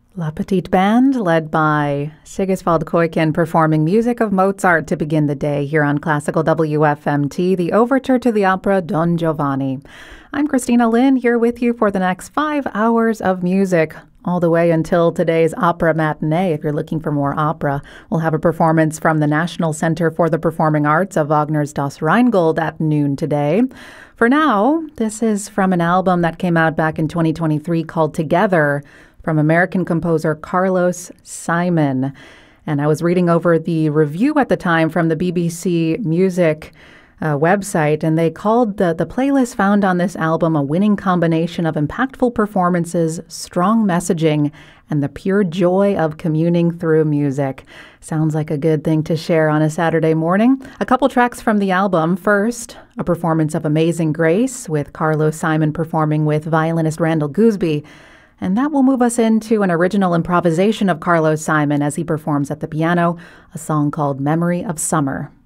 La Petite Band, led by Sigiswald Koiken, performing music of Mozart to begin the day here on Classical WFMT, the overture to the opera Don Giovanni. I'm Christina Lynn, here with you for the next 5 hours of music, all the way until today's opera matinee. If you're looking for more opera, we'll have a performance from the National Center for the Performing Arts of Wagner's Das Rheingold at noon today. For now, this is from an album that came out back in 2023 called Together, from American composer Carlos Simon. And I was reading over the review at the time from the BBC Music website, and they called the playlist found on this album a winning combination of impactful performances, strong messaging, and the pure joy of communing through music. Sounds like a good thing to share on a Saturday morning. A couple tracks from the album. First, a performance of Amazing Grace, with Carlos Simon performing with violinist Randall Gooseby. And that will move us into an original improvisation of Carlos Simon as he performs at the piano, a song called Memory of Summer.